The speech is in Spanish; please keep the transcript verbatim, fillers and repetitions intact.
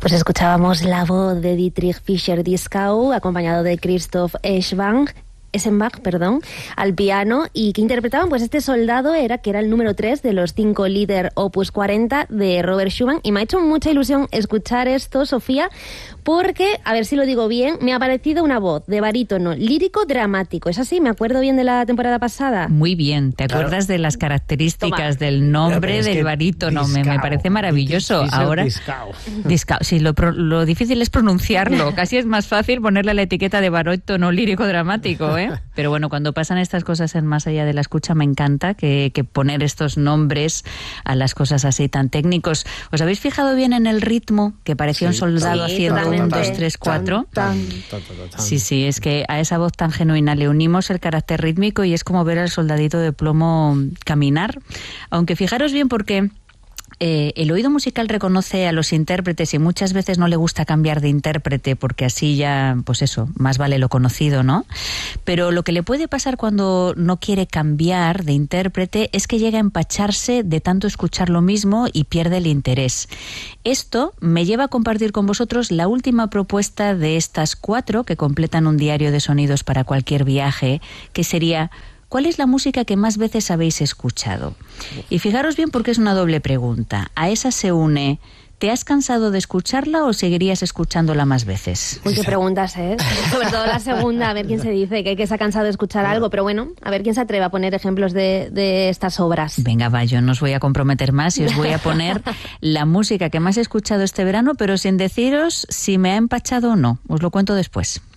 Pues escuchábamos la voz de Dietrich Fischer-Dieskau, acompañado de Christoph Eschenbach, Eschenbach, perdón, al piano, y que interpretaban pues este soldado era que era el número tres de los cinco Lieder Opus cuarenta de Robert Schumann, y me ha hecho mucha ilusión escuchar esto, Sofía, porque, a ver si lo digo bien, me ha parecido una voz de barítono lírico dramático. ¿Es así? ¿Me acuerdo bien de la temporada pasada? Muy bien. ¿Te Claro. acuerdas de las características Toma. del nombre Pero es del que barítono? Me, me Dieskau, parece maravilloso. Dietrich Ahora, Fischer-Dieskau. Dieskau. Sí, lo, pro- lo difícil es pronunciarlo. Casi es más fácil ponerle la etiqueta de barítono lírico dramático, ¿eh? Pero bueno, cuando pasan estas cosas en Más allá de la escucha, me encanta que, que poner estos nombres a las cosas así tan técnicos. ¿Os habéis fijado bien en el ritmo? Que parecía un Sí, soldado sí, haciendo un, totalmente. dos, tres, cuatro. Tan, Tan, tan, tan, tan. Sí, sí, es que a esa voz tan genuina le unimos el carácter rítmico y es como ver al soldadito de plomo caminar. Aunque fijaros bien porque eh, el oído musical reconoce a los intérpretes y muchas veces no le gusta cambiar de intérprete porque así ya, pues eso, más vale lo conocido, ¿no? Pero lo que le puede pasar cuando no quiere cambiar de intérprete es que llega a empacharse de tanto escuchar lo mismo y pierde el interés. Esto me lleva a compartir con vosotros la última propuesta de estas cuatro que completan un diario de sonidos para cualquier viaje, que sería: ¿cuál es la música que más veces habéis escuchado? Y fijaros bien porque es una doble pregunta. A esa se une: ¿te has cansado de escucharla o seguirías escuchándola más veces? Uy, qué preguntas, ¿eh? Sobre todo la segunda, a ver quién se dice que, que se ha cansado de escuchar algo, pero bueno, a ver quién se atreve a poner ejemplos de, de estas obras. Venga, va, yo no os voy a comprometer más y os voy a poner la música que más he escuchado este verano, pero sin deciros si me ha empachado o no. Os lo cuento después.